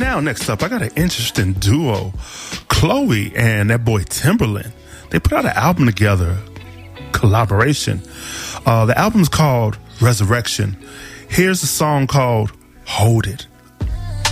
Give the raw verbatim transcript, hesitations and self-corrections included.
Now, next up, I got an interesting duo, Chloe and that boy Timberland. They put out an album together, collaboration. Uh, the album's called Resurrection. Here's a song called Hold It.